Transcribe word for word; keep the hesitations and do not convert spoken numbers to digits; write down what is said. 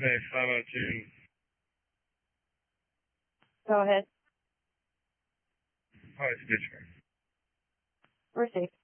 Hey, five oh two. Go ahead. Hi, it's Mitchell. Receive.